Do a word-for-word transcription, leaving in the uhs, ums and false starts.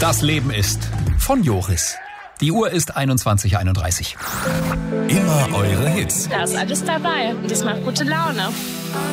Das Leben ist von Joris. Die Uhr ist einundzwanzig Uhr einunddreißig. Immer eure Hits. Da ist alles dabei und das macht gute Laune.